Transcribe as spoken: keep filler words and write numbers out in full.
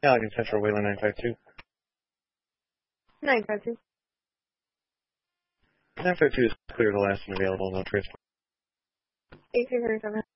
Allegheny Central, Wayland nine five two. nine five two. nine five two is clear, the last one available, no trace. eighteen thirty-seven.